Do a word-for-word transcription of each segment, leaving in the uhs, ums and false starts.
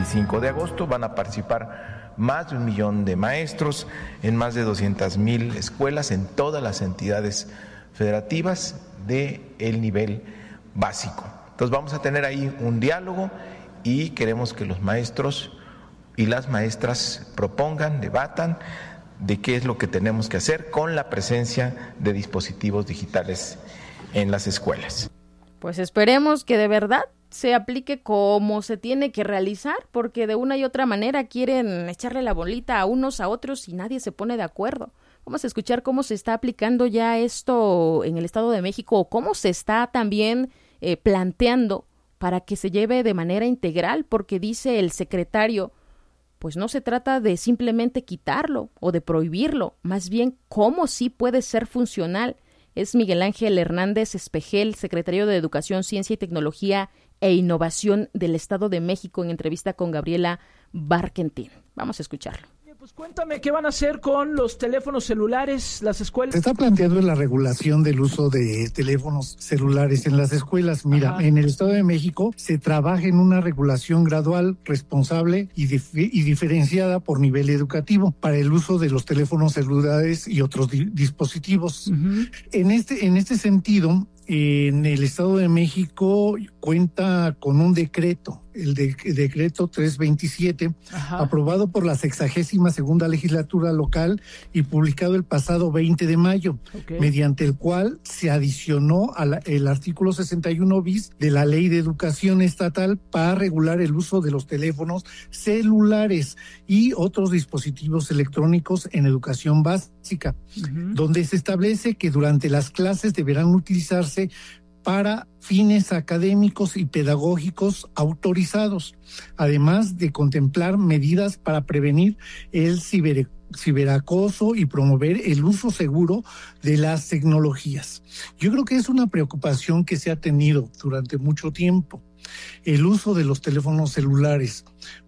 veinticinco de agosto. Van a participar más de un millón de maestros en más de doscientas mil escuelas en todas las entidades federativas del nivel básico. Entonces vamos a tener ahí un diálogo y queremos que los maestros y las maestras propongan, debatan de qué es lo que tenemos que hacer con la presencia de dispositivos digitales en las escuelas. Pues esperemos que de verdad se aplique como se tiene que realizar, porque de una y otra manera quieren echarle la bolita a unos a otros y nadie se pone de acuerdo. Vamos a escuchar cómo se está aplicando ya esto en el Estado de México o cómo se está también eh, planteando para que se lleve de manera integral, porque dice el secretario, pues no se trata de simplemente quitarlo o de prohibirlo, más bien cómo sí puede ser funcional. Es Miguel Ángel Hernández Espejel, secretario de Educación, Ciencia y Tecnología e Innovación del Estado de México, en entrevista con Gabriela Barkentin. Vamos a escucharlo. Pues cuéntame, ¿qué van a hacer con los teléfonos celulares, las escuelas? Se está planteando la regulación del uso de teléfonos celulares en las escuelas. Mira, Ajá. en el Estado de México se trabaja en una regulación gradual, responsable y, dif- y diferenciada por nivel educativo para el uso de los teléfonos celulares y otros di- dispositivos. Uh-huh. En este, en este sentido, en el Estado de México cuenta con un decreto, el de, decreto trescientos veintisiete, Ajá. aprobado por la sexagésima segunda legislatura local y publicado el pasado veinte de mayo, okay. mediante el cual se adicionó al el artículo sesenta y uno bis de la Ley de Educación Estatal para regular el uso de los teléfonos celulares y otros dispositivos electrónicos en educación básica, uh-huh. donde se establece que durante las clases deberán utilizarse para fines académicos y pedagógicos autorizados, además de contemplar medidas para prevenir el ciber, ciberacoso y promover el uso seguro de las tecnologías. Yo creo que es una preocupación que se ha tenido durante mucho tiempo, el uso de los teléfonos celulares,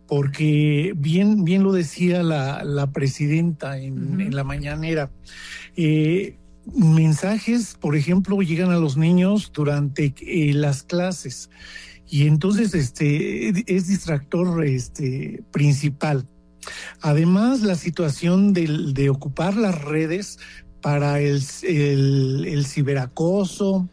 porque bien, bien lo decía la, la presidenta en, uh-huh. en la mañanera, eh, mensajes, por ejemplo, llegan a los niños durante eh, las clases y entonces este es distractor este principal. Además, la situación de, de ocupar las redes para el, el, el ciberacoso,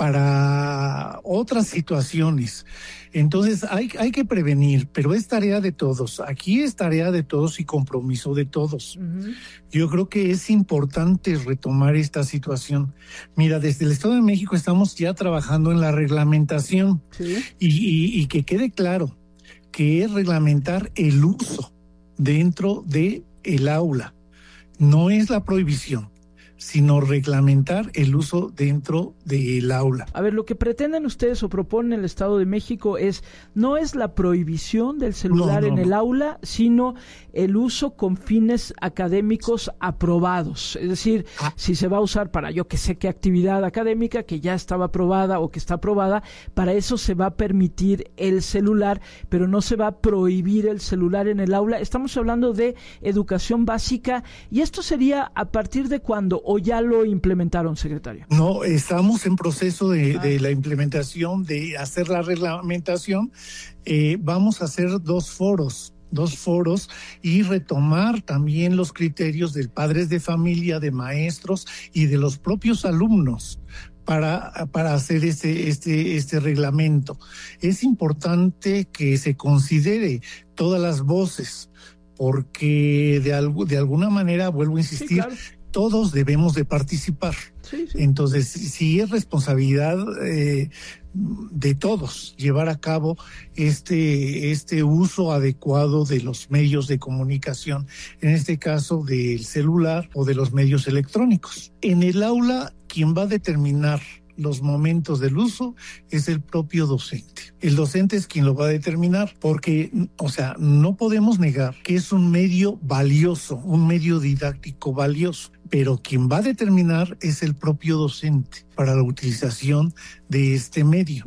para otras situaciones. Entonces hay, hay que prevenir, pero es tarea de todos. Aquí es tarea de todos y compromiso de todos. Uh-huh. Yo creo que es importante retomar esta situación. Mira, desde el Estado de México estamos ya trabajando en la reglamentación. ¿Sí? y, y, y que quede claro que es reglamentar el uso dentro de el aula. No es la prohibición, sino reglamentar el uso dentro del aula. A ver, lo que pretenden ustedes o proponen el Estado de México es, no es la prohibición del celular no, no, en el no. aula, sino el uso con fines académicos aprobados. Es decir, ah. si se va a usar para yo que sé qué actividad académica que ya estaba aprobada o que está aprobada, para eso se va a permitir el celular, pero no se va a prohibir el celular en el aula. Estamos hablando de educación básica y esto sería a partir de cuando ¿o ya lo implementaron, secretario? No, estamos en proceso de, ah. de la implementación, de hacer la reglamentación. Eh, vamos a hacer dos foros, dos foros y retomar también los criterios de padres de familia, de maestros y de los propios alumnos para, para hacer este, este, este reglamento. Es importante que se considere todas las voces, porque de, algo, de alguna manera, vuelvo a insistir, sí, claro. todos debemos de participar. Sí, sí. Entonces, sí es responsabilidad eh, de todos llevar a cabo este, este uso adecuado de los medios de comunicación, en este caso del celular o de los medios electrónicos. En el aula, quien va a determinar los momentos del uso es el propio docente. El docente es quien lo va a determinar porque, o sea, no podemos negar que es un medio valioso, un medio didáctico valioso, pero quien va a determinar es el propio docente para la utilización de este medio.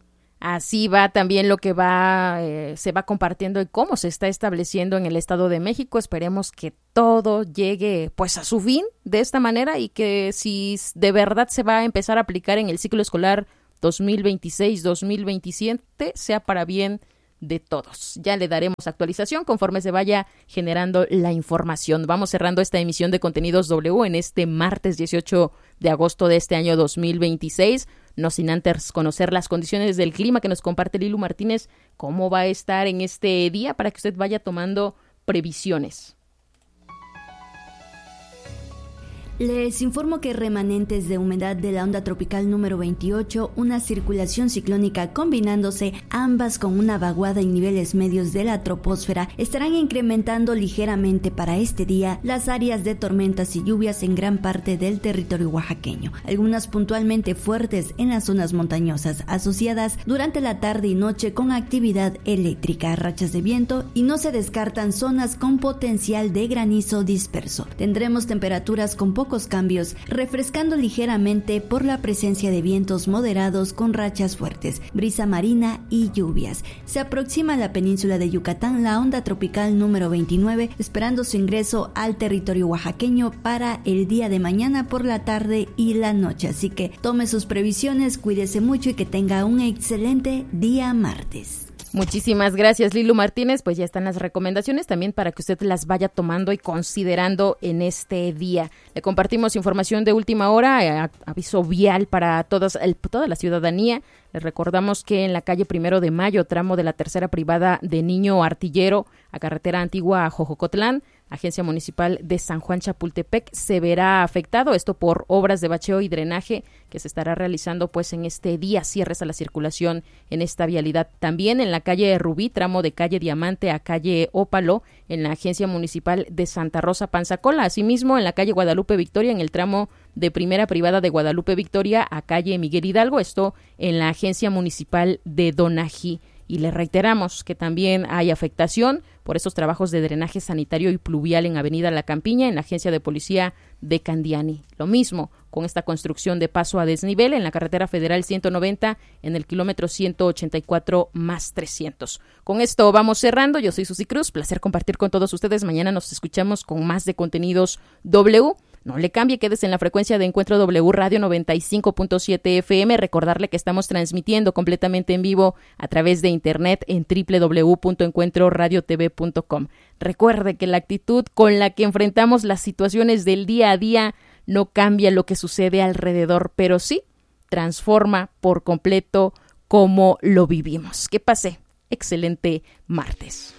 Así va también lo que va eh, se va compartiendo y cómo se está estableciendo en el Estado de México. Esperemos que todo llegue pues a su fin de esta manera y que si de verdad se va a empezar a aplicar en el ciclo escolar dos mil veintiséis dos mil veintisiete sea para bien de todos. Ya le daremos actualización conforme se vaya generando la información. Vamos cerrando esta emisión de Contenidos W en este martes dieciocho de agosto de este año dos mil veintiséis. No sin antes conocer las condiciones del clima que nos comparte Lilu Martínez, cómo va a estar en este día para que usted vaya tomando previsiones. Les informo que remanentes de humedad de la onda tropical número veintiocho, una circulación ciclónica combinándose ambas con una vaguada en niveles medios de la troposfera estarán incrementando ligeramente para este día las áreas de tormentas y lluvias en gran parte del territorio oaxaqueño, algunas puntualmente fuertes en las zonas montañosas asociadas durante la tarde y noche con actividad eléctrica, rachas de viento y no se descartan zonas con potencial de granizo disperso. Tendremos temperaturas con poco pocos cambios, refrescando ligeramente por la presencia de vientos moderados con rachas fuertes, brisa marina y lluvias. Se aproxima a la península de Yucatán la onda tropical número veintinueve, esperando su ingreso al territorio oaxaqueño para el día de mañana por la tarde y la noche. Así que tome sus previsiones, cuídese mucho y que tenga un excelente día martes. Muchísimas gracias, Lilu Martínez. Pues ya están las recomendaciones también para que usted las vaya tomando y considerando en este día. Le compartimos información de última hora, eh, aviso vial para todas, el, toda la ciudadanía. Les recordamos que en la calle Primero de Mayo, tramo de la tercera privada de Niño Artillero, a carretera antigua a Jojocotlán, Agencia Municipal de San Juan Chapultepec, se verá afectado, esto por obras de bacheo y drenaje que se estará realizando pues en este día, cierres a la circulación en esta vialidad. También en la calle Rubí, tramo de calle Diamante a calle Ópalo, en la Agencia Municipal de Santa Rosa Panzacola. Asimismo, en la calle Guadalupe Victoria, en el tramo de primera privada de Guadalupe Victoria a calle Miguel Hidalgo, esto en la Agencia Municipal de Donají. Y le reiteramos que también hay afectación por esos trabajos de drenaje sanitario y pluvial en Avenida La Campiña, en la Agencia de Policía de Candiani. Lo mismo con esta construcción de paso a desnivel en la carretera federal ciento noventa, en el kilómetro ciento ochenta y cuatro más trescientos. Con esto vamos cerrando. Yo soy Susi Cruz, placer compartir con todos ustedes. Mañana nos escuchamos con más de Contenidos W. No le cambie, quédese en la frecuencia de Encuentro W Radio noventa y cinco punto siete F M. Recordarle que estamos transmitiendo completamente en vivo a través de internet en doble u doble u doble u punto encuentro radio t v punto com. Recuerde que la actitud con la que enfrentamos las situaciones del día a día no cambia lo que sucede alrededor, pero sí transforma por completo cómo lo vivimos. Que pase excelente martes.